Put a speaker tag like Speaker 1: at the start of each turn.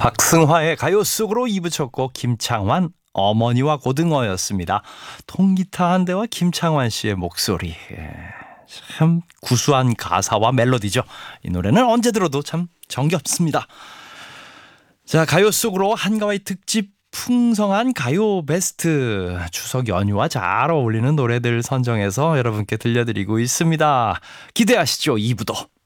Speaker 1: 박승화의 가요 속으로 2부 첫 곡 김창완 어머니와 고등어였습니다. 통기타 한 대와 김창완 씨의 목소리, 참 구수한 가사와 멜로디죠. 이 노래는 언제 들어도 참 정겹습니다. 자, 가요 속으로 한가와이 특집 풍성한 가요 베스트, 추석 연휴와 잘 어울리는 노래들 선정해서 여러분께 들려드리고 있습니다. 기대하시죠, 2부도.